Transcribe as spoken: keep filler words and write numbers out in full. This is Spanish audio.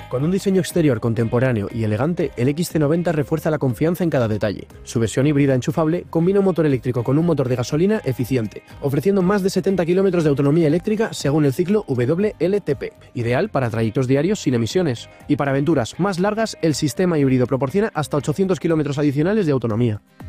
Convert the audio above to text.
Con un diseño exterior contemporáneo y elegante, el X C noventa refuerza la confianza en cada detalle. Su versión híbrida enchufable combina un motor eléctrico con un motor de gasolina eficiente, ofreciendo más de setenta kilómetros de autonomía eléctrica según el ciclo W L T P, ideal para trayectos diarios sin emisiones. Y para aventuras más largas, el sistema híbrido proporciona hasta ochocientos kilómetros adicionales de autonomía.